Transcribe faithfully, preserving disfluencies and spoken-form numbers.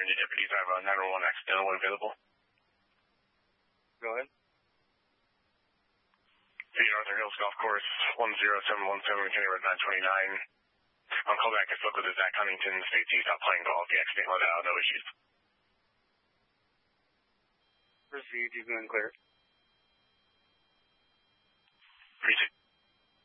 Virginia deputies. I have a nine one one accidental available. Go ahead. City Arthur Hills Golf Course, one zero seven one seven, County Road nine twenty-nine. On callback, I spoke with Zach Huntington, states he's not playing golf. The accident let out, no issues. Received, you've been cleared.